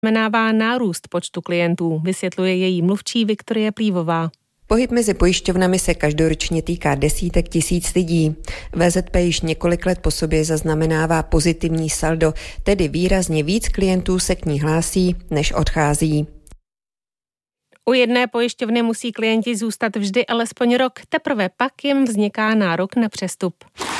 znamenává nárůst počtu klientů, vysvětluje její mluvčí Viktorie Plívová. Pohyb mezi pojišťovnami se každoročně týká desítek tisíc lidí. VZP již několik let po sobě zaznamenává pozitivní saldo, tedy výrazně víc klientů se k ní hlásí, než odchází. U jedné pojišťovny musí klienti zůstat vždy alespoň rok, teprve pak jim vzniká nárok na přestup.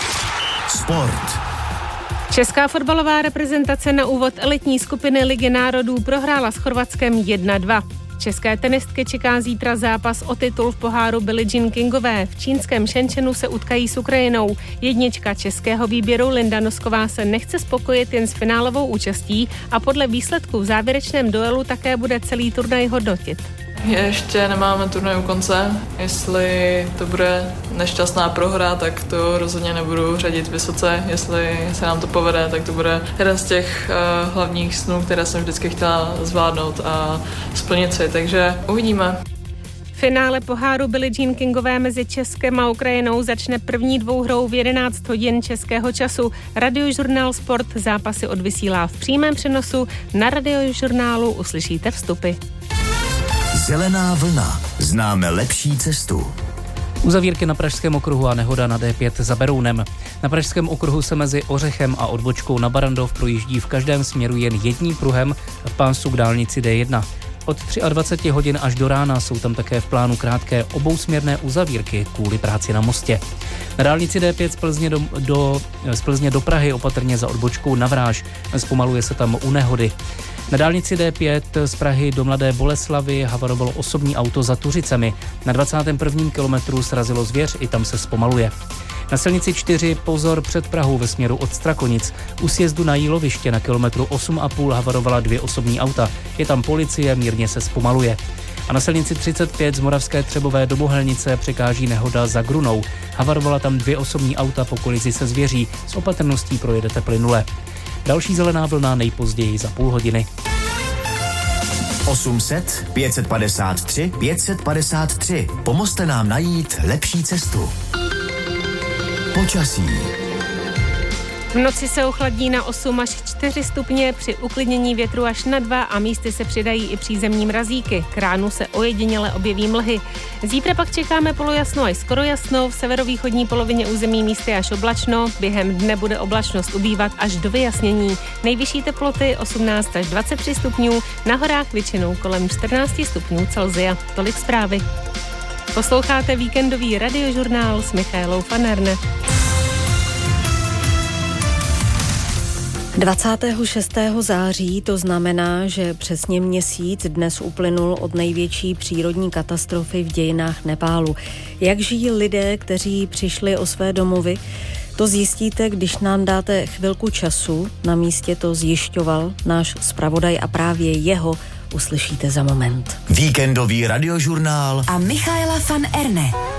Sport. Česká fotbalová reprezentace na úvod elitní skupiny Ligy národů prohrála s Chorvatskem 1-2. České tenistky čeká zítra zápas o titul v poháru Billie Jean Kingové. V čínském Shenzhenu se utkají s Ukrajinou. Jednička českého výběru Linda Nosková se nechce spokojit jen s finálovou účastí a podle výsledků v závěrečném duelu také bude celý turnaj hodnotit. Ještě nemáme turnaj u konce. Jestli to bude nešťastná prohra, tak to rozhodně nebudu řadit vysoce. Jestli se nám to povede, tak to bude jeden z těch hlavních snů, které jsem vždycky chtěla zvládnout a splnit si. Takže uvidíme. Finále poháru Billie Jean Kingové mezi Českem a Ukrajinou začne první dvouhrou v 11 hodin českého času. Radiožurnál Sport zápasy odvysílá v přímém přenosu. Na Radiožurnálu uslyšíte vstupy. Zelená vlna. Známe lepší cestu. Uzavírky na Pražském okruhu a nehoda na D5 za Berounem. Na Pražském okruhu se mezi Ořechem a odbočkou na Barrandov projíždí v každém směru jen jedním pruhem v pásu k dálnici D1. Od 23 hodin až do rána jsou tam také v plánu krátké obousměrné uzavírky kvůli práci na mostě. Na dálnici D5 z Plzně do Prahy opatrně za odbočkou na Vráž. Zpomaluje se tam u nehody. Na dálnici D5 z Prahy do Mladé Boleslavi havarovalo osobní auto za Tuřicemi. Na 21. kilometru srazilo zvěř, i tam se zpomaluje. Na silnici 4 pozor před Prahou ve směru od Strakonic. U sjezdu na Jíloviště na kilometru 8,5 havarovala 2 osobní auta. Je tam policie, mírně se zpomaluje. A na silnici 35 z Moravské Třebové do Bohelnice překáží nehoda za Grunou. Havarovala tam 2 osobní auta po kolizi se zvěří. S opatrností projedete plynule. Další zelená vlna nejpozději za půl hodiny. 800 553 553. Pomozte nám najít lepší cestu. Počasí. V noci se ochladí na 8 až 4 stupně, při uklidnění větru až na 2 a místy se přidají i přízemní mrazíky. K ránu se ojediněle objeví mlhy. Zítra pak čekáme polojasno až skoro jasno, v severovýchodní polovině území místy až oblačno, během dne bude oblačnost ubývat až do vyjasnění. Nejvyšší teploty 18 až 23 stupňů, na horách většinou kolem 14 stupňů Celsia. Tolik zprávy. Posloucháte víkendový radiožurnál s Michaelou van Erne. 26. září to znamená, že přesně měsíc dnes uplynul od největší přírodní katastrofy v dějinách Nepálu. Jak žijí lidé, kteří přišli o své domovy? To zjistíte, když nám dáte chvilku času. Na místě to zjišťoval náš zpravodaj a právě jeho uslyšíte za moment. Víkendový radiožurnál a Michaela van Erne.